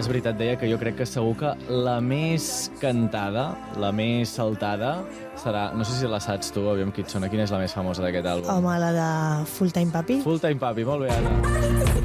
és veritat, deia que jo crec que segur que la més cantada, la més saltada, serà... No sé si la saps tu, aviam qui et sona. Quina és la més famosa d'aquest àlbum? Home, la de Full Time Papi. Full Time Papi, molt bé, Anna.